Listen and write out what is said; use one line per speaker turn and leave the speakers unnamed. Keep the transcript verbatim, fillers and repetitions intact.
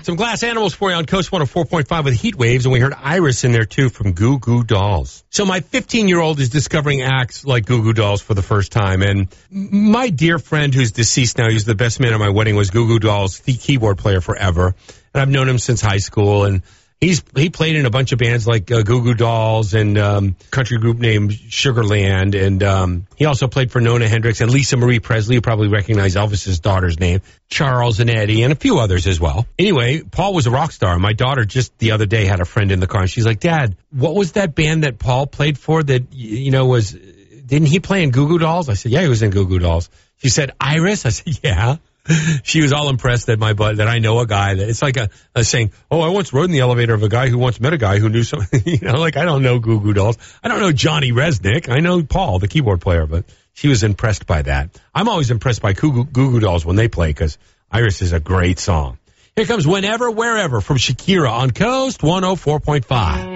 Some Glass Animals for you on Coast one oh four point five with Heat Waves, and we heard Iris in there, too, from Goo Goo Dolls. So my fifteen-year-old is discovering acts like Goo Goo Dolls for the first time, and my dear friend who's deceased now, he's the best man at my wedding, was Goo Goo Dolls, the keyboard player forever, and I've known him since high school, and He's he played in a bunch of bands like uh, Goo Goo Dolls and um, country group named Sugarland, and um, he also played for Nona Hendrix and Lisa Marie Presley. You probably recognize Elvis's daughter's name, Charles and Eddie, and a few others as well. Anyway, Paul was a rock star. My daughter just the other day had a friend in the car, and she's like, "Dad, what was that band that Paul played for that, you know, was, didn't he play in Goo Goo Dolls?" I said, "Yeah, he was in Goo Goo Dolls." She said, "Iris?" I said, "Yeah." She was all impressed that my that I know a guy that it's like a, a saying, "Oh, I once rode in the elevator of a guy who once met a guy who knew something." You know, like I don't know Goo Goo Dolls. I don't know Johnny Resnick. I know Paul, the keyboard player, but she was impressed by that. I'm always impressed by Goo Goo, Goo Goo Dolls when they play because Iris is a great song. Here comes Whenever, Wherever from Shakira on Coast one oh four point five.